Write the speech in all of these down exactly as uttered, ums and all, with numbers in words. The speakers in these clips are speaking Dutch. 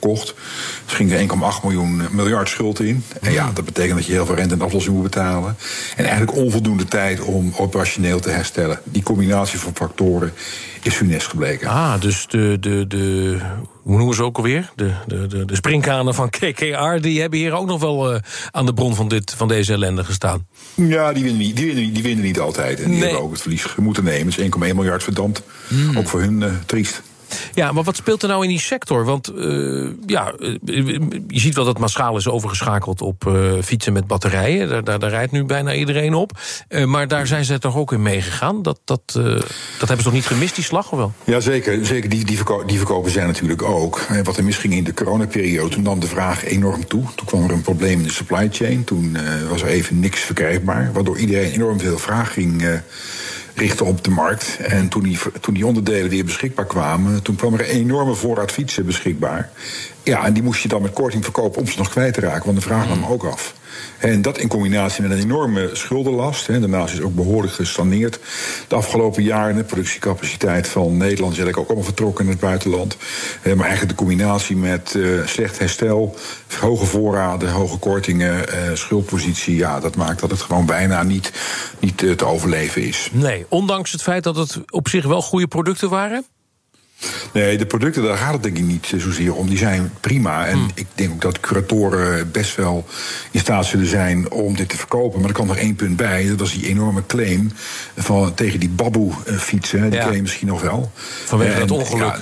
verkocht. Dus ging er één komma acht miljoen miljard schuld in. En ja, dat betekent dat je heel veel rente en aflossing moet betalen. En eigenlijk onvoldoende tijd om operationeel te herstellen. Die combinatie van factoren is funest gebleken. Ah, dus de, de, de hoe noemen ze ook alweer? De, de, de, de springkanen van K K R, die hebben hier ook nog wel uh, aan de bron van, dit, van deze ellende gestaan. Ja, die winnen niet, die winnen, die winnen niet altijd. En die nee. hebben ook het verlies moeten nemen. Dus één komma één miljard verdampt. Mm. Ook voor hun uh, triest. Ja, maar wat speelt er nou in die sector? Want uh, ja, uh, je ziet wel dat massaal is overgeschakeld op uh, fietsen met batterijen. Daar, daar, daar rijdt nu bijna iedereen op. Uh, maar daar zijn ze toch ook in meegegaan? Dat, dat, uh, dat hebben ze toch niet gemist, die slag, of wel? Ja, zeker. zeker. Die, die, verko- die verkopen zijn natuurlijk ook. En wat er misging in de coronaperiode, toen nam de vraag enorm toe. Toen kwam er een probleem in de supply chain. Toen uh, was er even niks verkrijgbaar. Waardoor iedereen enorm veel vraag ging Uh, richten op de markt. En toen die, toen die onderdelen weer beschikbaar kwamen, toen kwam er een enorme voorraad fietsen beschikbaar. Ja, en die moest je dan met korting verkopen om ze nog kwijt te raken, want de vraag nam ook af. En dat in combinatie met een enorme schuldenlast. Hè, daarnaast is ook behoorlijk gestagneerd de afgelopen jaren. De productiecapaciteit van Nederland is eigenlijk ook allemaal vertrokken in het buitenland. Eh, maar eigenlijk de combinatie met uh, slecht herstel, hoge voorraden, hoge kortingen, uh, schuldpositie, ja, dat maakt dat het gewoon bijna niet, niet uh, te overleven is. Nee, ondanks het feit dat het op zich wel goede producten waren? Nee, de producten, daar gaat het denk ik niet zozeer om. Die zijn prima. En hmm. ik denk ook dat curatoren best wel in staat zullen zijn om dit te verkopen. Maar er kwam nog één punt bij. Dat was die enorme claim van, tegen die baboe-fietsen. Die ja. ken je misschien nog wel. Vanwege het ongeluk. Ja,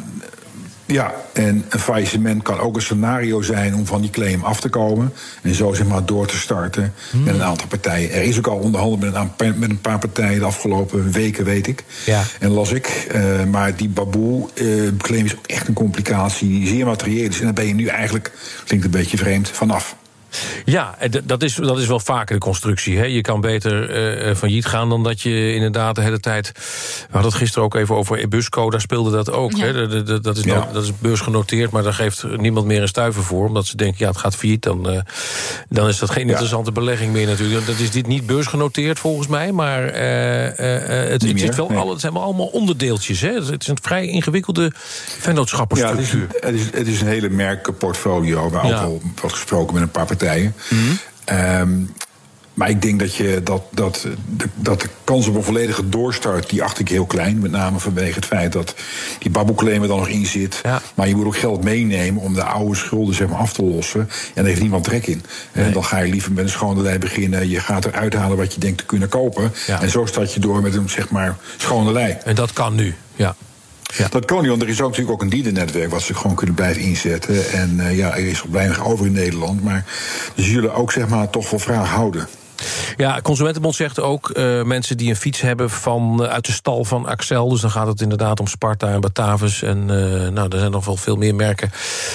Ja, en een faillissement kan ook een scenario zijn om van die claim af te komen. En zo zeg maar door te starten hmm. met een aantal partijen. Er is ook al onderhandeld met een, aantal, met een paar partijen de afgelopen weken, weet ik. Ja. En las ik. Uh, maar die baboe-claim uh, is ook echt een complicatie die zeer materieel is. En daar ben je nu eigenlijk, klinkt een beetje vreemd, vanaf. Ja, dat is, dat is wel vaker de constructie. Hè? Je kan beter uh, failliet gaan dan dat je inderdaad de hele tijd... We hadden het gisteren ook even over Ebusco, daar speelde dat ook. Ja. Hè? Dat, dat, dat, is ja. dat, dat is beursgenoteerd, maar daar geeft niemand meer een stuiver voor. Omdat ze denken, ja, het gaat failliet, dan, uh, dan is dat geen interessante ja. belegging meer natuurlijk. Dat is dit niet beursgenoteerd volgens mij, maar uh, uh, het, het, is wel nee. alle, het zijn wel allemaal onderdeeltjes. Hè? Het is een vrij ingewikkelde vennootschappenstructuur. Ja, het is, het, is, het is een hele merkportfolio, waar ja. ook al wordt gesproken met een paar partijen. Mm-hmm. Um, maar ik denk dat, je, dat, dat, de, dat de kans op een volledige doorstart, die acht ik heel klein. Met name vanwege het feit dat die baboe-claim er dan nog in zit. Ja. Maar je moet ook geld meenemen om de oude schulden zeg maar, af te lossen. En daar heeft niemand trek in. Nee. En dan ga je liever met een schone lei beginnen. Je gaat eruit halen wat je denkt te kunnen kopen. Ja. En zo start je door met een zeg maar, schone lei. En dat kan nu, ja. Ja. Dat kan niet, want er is ook natuurlijk ook een dealernetwerk wat ze gewoon kunnen blijven inzetten. En uh, ja, er is nog weinig over in Nederland. Maar ze zullen ook zeg maar toch wel vraag houden. Ja, Consumentenbond zegt ook uh, mensen die een fiets hebben van, uh, uit de stal van Axel. Dus dan gaat het inderdaad om Sparta en Batavus. En uh, nou, er zijn nog wel veel meer merken.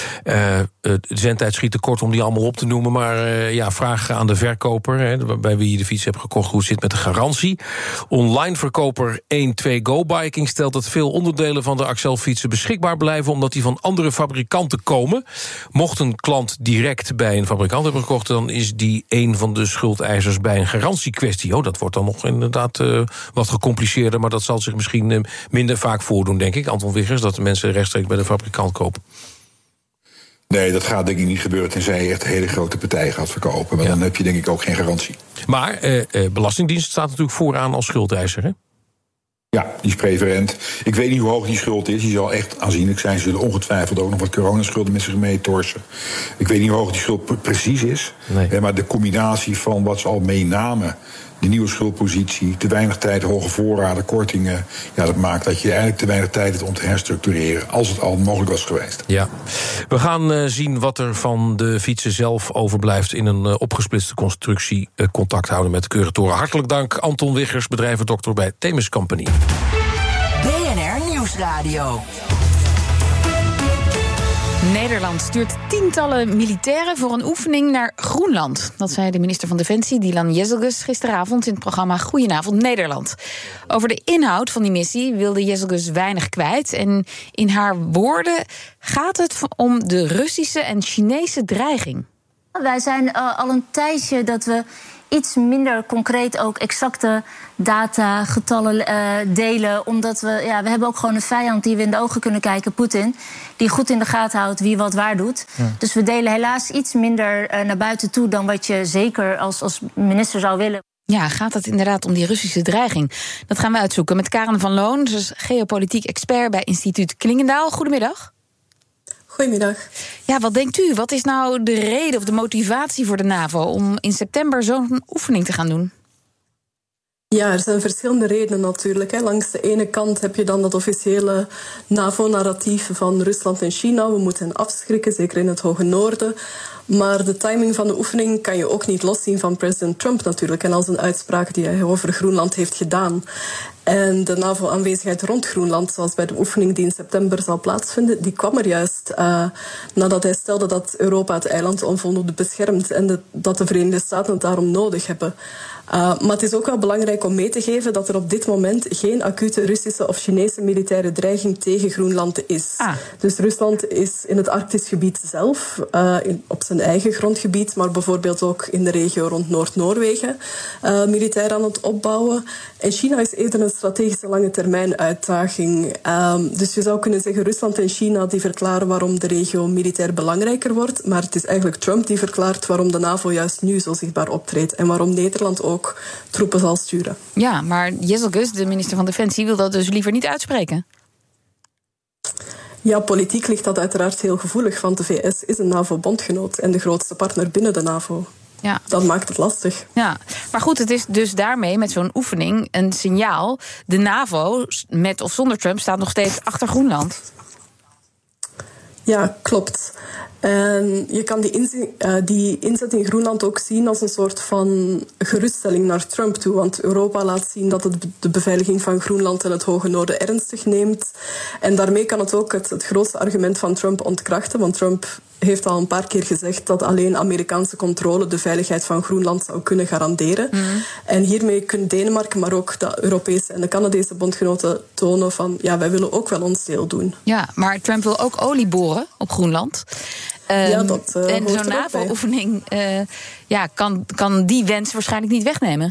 Uh, de zendtijd schiet te kort om die allemaal op te noemen. Maar uh, ja, vraag aan de verkoper, hè, bij wie je de fiets hebt gekocht, hoe het zit met de garantie. Online verkoper één twee Go Biking stelt dat veel onderdelen van de Axel-fietsen beschikbaar blijven, omdat die van andere fabrikanten komen. Mocht een klant direct bij een fabrikant hebben gekocht, dan is die een van de schuldeisers bij een garantiekwestie. Oh, dat wordt dan nog inderdaad uh, wat gecompliceerder, maar dat zal zich misschien uh, minder vaak voordoen, denk ik, Anton Wiggers, dat de mensen rechtstreeks bij de fabrikant kopen. Nee, dat gaat denk ik niet gebeuren tenzij je echt een hele grote partij gaat verkopen. Maar ja. dan heb je denk ik ook geen garantie. Maar uh, uh, Belastingdienst staat natuurlijk vooraan als schuldeiser, hè? Ja, die is preferent. Ik weet niet hoe hoog die schuld is. Die zal echt aanzienlijk zijn. Ze zullen ongetwijfeld ook nog wat coronaschulden met zich mee torsen. Ik weet niet hoe hoog die schuld precies is. Nee. Maar de combinatie van wat ze al meenamen, de nieuwe schuldpositie, te weinig tijd, hoge voorraden, kortingen, ja, dat maakt dat je eigenlijk te weinig tijd hebt om te herstructureren, als het al mogelijk was geweest. Ja, we gaan uh, zien wat er van de fietsen zelf overblijft in een uh, opgesplitste constructie. Uh, contact houden met de curatoren. Hartelijk dank, Anton Wiggers, bedrijvendokter bij Themis Company. B N R Nieuwsradio. Nederland stuurt tientallen militairen voor een oefening naar Groenland. Dat zei de minister van Defensie, Dylan Jezelgus, gisteravond in het programma Goedenavond Nederland. Over de inhoud van die missie wilde Jezelgus weinig kwijt. En in haar woorden gaat het om de Russische en Chinese dreiging. Wij zijn uh, al een tijdje dat we iets minder concreet ook exacte data, getallen uh, delen. Omdat we, ja, we hebben ook gewoon een vijand die we in de ogen kunnen kijken, Poetin. Die goed in de gaten houdt wie wat waar doet. Ja. Dus we delen helaas iets minder uh, naar buiten toe dan wat je zeker als, als minister zou willen. Ja, gaat het inderdaad om die Russische dreiging? Dat gaan we uitzoeken met Karen van Loon, dus geopolitiek expert bij instituut Klingendaal. Goedemiddag. Goedemiddag. Ja, wat denkt u? Wat is nou de reden of de motivatie voor de NAVO om in september zo'n oefening te gaan doen? Ja, er zijn verschillende redenen natuurlijk. Hè. Langs de ene kant heb je dan dat officiële NAVO-narratief van Rusland en China. We moeten hen afschrikken, zeker in het Hoge Noorden. Maar de timing van de oefening kan je ook niet loszien van president Trump natuurlijk. En als een uitspraak die hij over Groenland heeft gedaan. En de NAVO-aanwezigheid rond Groenland, zoals bij de oefening die in september zal plaatsvinden, die kwam er juist uh, nadat hij stelde dat Europa het eiland onvoldoende beschermt en de, dat de Verenigde Staten het daarom nodig hebben. Uh, maar het is ook wel belangrijk om mee te geven dat er op dit moment geen acute Russische of Chinese militaire dreiging tegen Groenland is. Ah. Dus Rusland is in het Arktisch gebied zelf, uh, in, op zijn eigen grondgebied, maar bijvoorbeeld ook in de regio rond Noord-Noorwegen, uh, militair aan het opbouwen. En China is eerder een strategische lange termijn uitdaging. Um, dus je zou kunnen zeggen, Rusland en China die verklaren waarom de regio militair belangrijker wordt, maar het is eigenlijk Trump die verklaart waarom de NAVO juist nu zo zichtbaar optreedt en waarom Nederland ook troepen zal sturen. Ja, maar Jezelgus, de minister van Defensie, wil dat dus liever niet uitspreken. Ja, politiek ligt dat uiteraard heel gevoelig, want de V S is een NAVO-bondgenoot en de grootste partner binnen de NAVO. Ja. Dat maakt het lastig. Ja, maar goed, het is dus daarmee met zo'n oefening een signaal. De NAVO, met of zonder Trump, staat nog steeds achter Groenland. Ja, klopt. En je kan die inzet, uh, die inzet in Groenland ook zien als een soort van geruststelling naar Trump toe. Want Europa laat zien dat het de beveiliging van Groenland en het Hoge Noorden ernstig neemt. En daarmee kan het ook het, het grootste argument van Trump ontkrachten. Want Trump heeft al een paar keer gezegd dat alleen Amerikaanse controle de veiligheid van Groenland zou kunnen garanderen. Mm. En hiermee kunnen Denemarken, maar ook de Europese en de Canadese bondgenoten tonen van ja, wij willen ook wel ons deel doen. Ja, maar Trump wil ook olie boren op Groenland. Um, ja, dat uh, en zo'n NAVO-oefening uh, ja, kan, kan die wens waarschijnlijk niet wegnemen.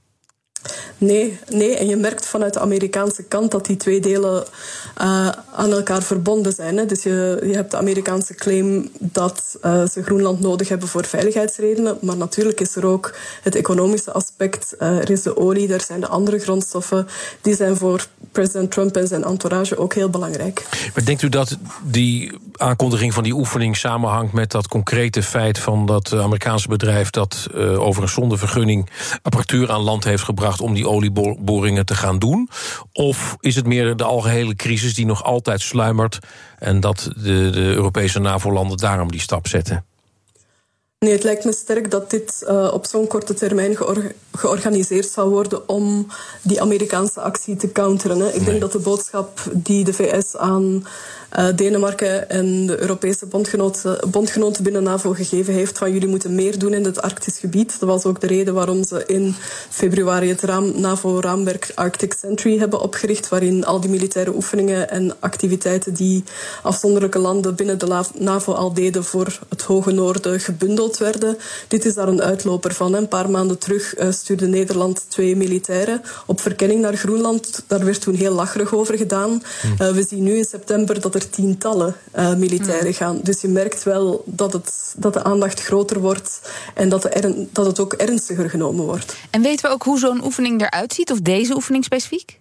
Nee, nee, en je merkt vanuit de Amerikaanse kant dat die twee delen uh, aan elkaar verbonden zijn. Hè. Dus je, je hebt de Amerikaanse claim dat uh, ze Groenland nodig hebben voor veiligheidsredenen. Maar natuurlijk is er ook het economische aspect. Uh, er is de olie, er zijn de andere grondstoffen. Die zijn voor president Trump en zijn entourage ook heel belangrijk. Maar denkt u dat die aankondiging van die oefening samenhangt met dat concrete feit van dat Amerikaanse bedrijf dat uh, overigens zonder vergunning apparatuur aan land heeft gebracht om die olieboringen te gaan doen? Of is het meer de algehele crisis die nog altijd sluimert en dat de, de Europese NAVO-landen daarom die stap zetten? Nee, het lijkt me sterk dat dit uh, op zo'n korte termijn geor- georganiseerd zal worden om die Amerikaanse actie te counteren. Hè. Ik nee. denk dat de boodschap die de V S aan uh, Denemarken en de Europese bondgenoten, bondgenoten binnen NAVO gegeven heeft van jullie moeten meer doen in het Arktisch gebied. Dat was ook de reden waarom ze in februari het raam, NAVO-raamwerk Arctic Sentry hebben opgericht, waarin al die militaire oefeningen en activiteiten die afzonderlijke landen binnen de NAVO al deden voor het Hoge Noorden gebundeld werden. Dit is daar een uitloper van. Een paar maanden terug uh, stuurde Nederland twee militairen op verkenning naar Groenland. Daar werd toen heel lacherig over gedaan. Uh, we zien nu in september dat er tientallen uh, militairen gaan. Dus je merkt wel dat, het, dat de aandacht groter wordt en dat, de ern, dat het ook ernstiger genomen wordt. En weten we ook hoe zo'n oefening eruit ziet? Of deze oefening specifiek?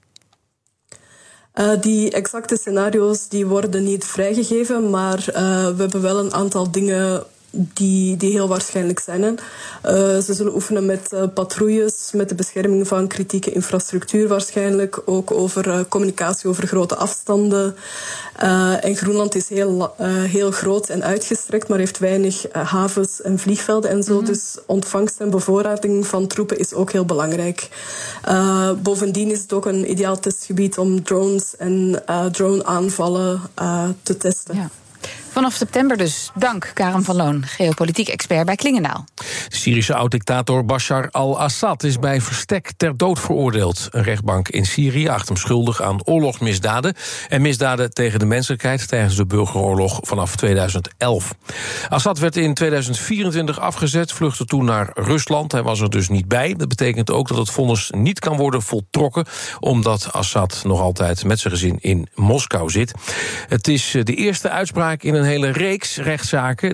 Uh, die exacte scenario's die worden niet vrijgegeven, maar uh, we hebben wel een aantal dingen Die, die heel waarschijnlijk zijn. Hè. Uh, ze zullen oefenen met uh, patrouilles, met de bescherming van kritieke infrastructuur waarschijnlijk, ook over uh, communicatie over grote afstanden. Uh, en Groenland is heel, uh, heel groot en uitgestrekt, maar heeft weinig uh, havens en vliegvelden en zo. Mm-hmm. Dus ontvangst en bevoorrading van troepen is ook heel belangrijk. Uh, bovendien is het ook een ideaal testgebied om drones en uh, drone-aanvallen uh, te testen. Ja. Vanaf september dus. Dank, Karen van Loon, geopolitiek expert bij Klingendaal. De Syrische oud-dictator Bashar al-Assad is bij verstek ter dood veroordeeld. Een rechtbank in Syrië acht hem schuldig aan oorlogsmisdaden en misdaden tegen de menselijkheid tijdens de burgeroorlog vanaf tweeduizend elf. Assad werd in tweeduizend vierentwintig afgezet, vluchtte toen naar Rusland. Hij was er dus niet bij. Dat betekent ook dat het vonnis niet kan worden voltrokken, omdat Assad nog altijd met zijn gezin in Moskou zit. Het is de eerste uitspraak in een hele reeks rechtszaken